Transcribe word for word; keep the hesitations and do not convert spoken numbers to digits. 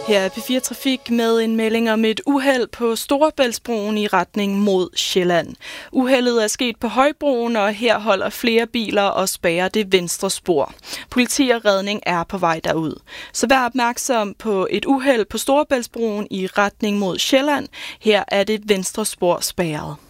Her er P fire Trafik med en melding om et uheld på Storebæltsbroen i retning mod Sjælland. Uheldet er sket på Højbroen, og her holder flere biler og spærrer det venstre spor. Politi og redning er på vej derud. Så vær opmærksom på et uheld på Storebæltsbroen i retning mod Sjælland. Her er det venstre spor spærret.